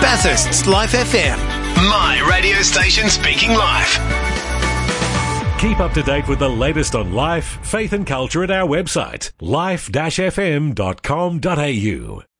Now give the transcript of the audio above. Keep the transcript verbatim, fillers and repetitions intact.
Bathurst's Life F M. My radio station speaking life. Keep up to date with the latest on life, faith and culture at our website, life dash f m dot com dot a u.